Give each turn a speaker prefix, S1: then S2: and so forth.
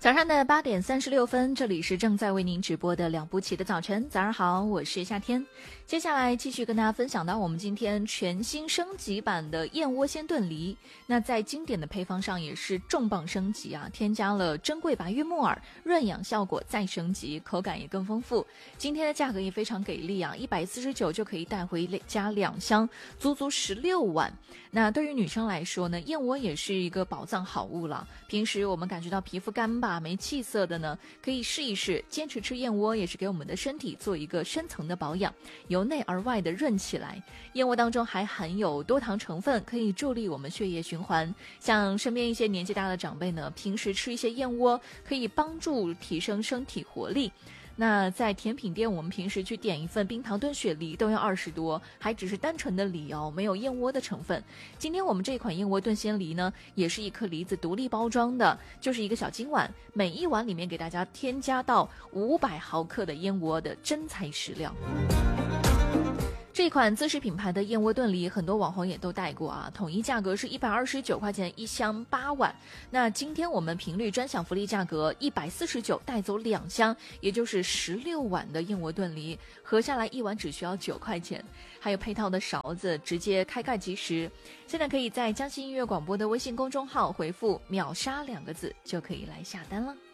S1: 早上的8:36，这里是正在为您直播的两不起的早晨。早上好，我是夏天。接下来继续跟大家分享到我们今天全新升级版的燕窝鲜炖梨。那在经典的配方上也是重磅升级啊，添加了珍贵白玉木耳，润养效果再升级，口感也更丰富。今天的价格也非常给力啊，149就可以带回家2箱，足足16碗。那对于女生来说呢，燕窝也是一个宝藏好物了。平时我们感觉到皮肤干巴没气色的呢，可以试一试，坚持吃燕窝也是给我们的身体做一个深层的保养，由内而外的润起来。燕窝当中还含有多糖成分，可以助力我们血液循环。像身边一些年纪大的长辈呢，平时吃一些燕窝可以帮助提升身体活力。那在甜品店，我们平时去点一份冰糖炖雪梨都要20多，还只是单纯的梨哦，没有燕窝的成分。今天我们这款燕窝炖鲜梨呢，也是一颗梨子独立包装的，就是一个小金碗，每一碗里面给大家添加到500毫克的燕窝的真材实料。这款自食品牌的燕窝炖梨，很多网红也都带过啊，统一价格是129块钱1箱8碗。那今天我们频率专享福利价格149带走2箱，也就是16碗的燕窝炖梨，合下来1碗只需要9块钱，还有配套的勺子，直接开盖即食。现在可以在江西音乐广播的微信公众号回复秒杀2个字就可以来下单了。